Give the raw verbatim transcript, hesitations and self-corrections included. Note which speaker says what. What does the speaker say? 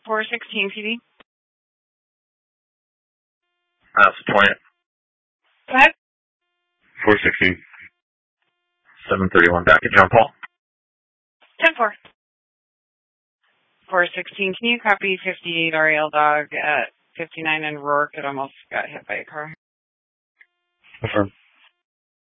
Speaker 1: four sixteen P D.
Speaker 2: That's twenty.
Speaker 1: What?
Speaker 2: four sixteen. seven thirty-one back at John Paul.
Speaker 1: ten four. four sixteen, can you copy fifty-eight Ariel Dog at fifty-nine in Rourke? It almost got hit by a car.
Speaker 2: Affirm.